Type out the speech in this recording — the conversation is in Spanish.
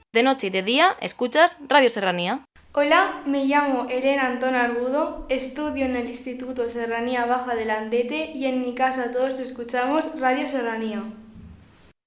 De noche y de día escuchas Radio Serranía. Hola, me llamo Elena Antón Argudo, estudio en el Instituto Serranía Baja de Landete y en mi casa todos escuchamos Radio Serranía.